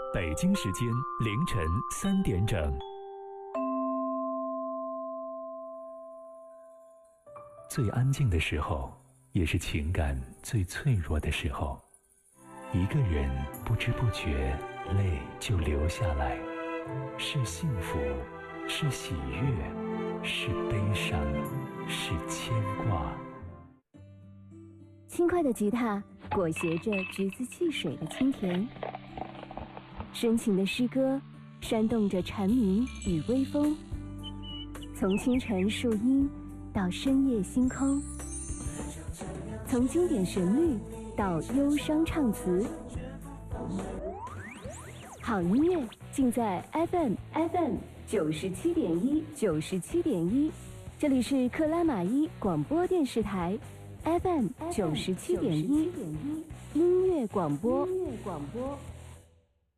北京时间凌晨3点整。最安静的时候，也是情感最脆弱的时候。一个人不知不觉，泪就流下来，是幸福，是喜悦，是悲伤，是牵挂。 轻快的吉他裹挟着橘子汽水的清甜，深情的诗歌煽动着蝉鸣与微风，从清晨树荫到深夜星空，从经典旋律到忧伤唱词，好音乐尽在 FM 97.1，这里是克拉玛依广播电视台 FM 97.1，音乐广播。